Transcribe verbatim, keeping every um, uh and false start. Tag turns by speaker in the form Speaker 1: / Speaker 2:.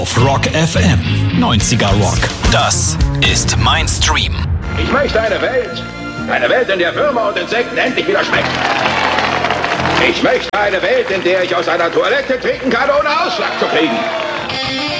Speaker 1: Auf Rock F M, neunziger Rock. Das ist mein Stream.
Speaker 2: Ich möchte eine Welt, eine Welt, in der Würmer und Insekten endlich wieder schmecken. Ich möchte eine Welt, in der ich aus einer Toilette trinken kann, ohne Ausschlag zu kriegen.